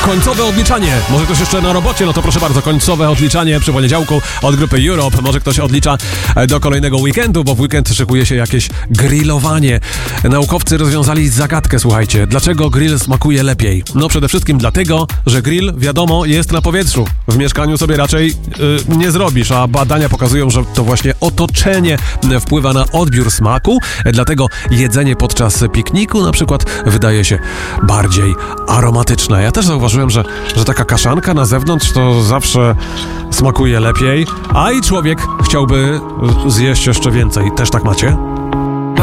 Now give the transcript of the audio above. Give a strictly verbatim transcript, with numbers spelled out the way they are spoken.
Końcowe odliczanie. Może ktoś jeszcze na robocie? No to proszę bardzo, końcowe odliczanie przy poniedziałku od grupy Europe. Może ktoś odlicza do kolejnego weekendu, bo w weekend szykuje się jakieś grillowanie. Naukowcy rozwiązali zagadkę, słuchajcie. Dlaczego grill smakuje lepiej? No przede wszystkim dlatego, że grill, wiadomo, jest na powietrzu. W mieszkaniu sobie raczej yy, nie zrobisz, a badania pokazują, że to właśnie otoczenie wpływa na odbiór smaku. Dlatego jedzenie podczas pikniku na przykład wydaje się bardziej aromatyczne. Ja też zauważyłem, że, że taka kaszanka na zewnątrz to zawsze smakuje lepiej, a i człowiek chciałby zjeść jeszcze więcej. Też tak macie?